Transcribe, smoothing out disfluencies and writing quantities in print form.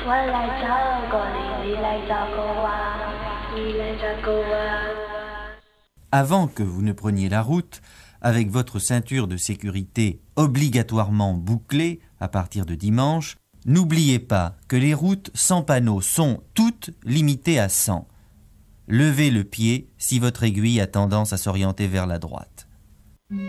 Avant que vous ne preniez la route, avec votre ceinture de sécurité obligatoirement bouclée à partir de dimanche, n'oubliez pas que les routes sans panneaux sont toutes limitées à 100. Levez le pied si votre aiguille a tendance à s'orienter vers la droite.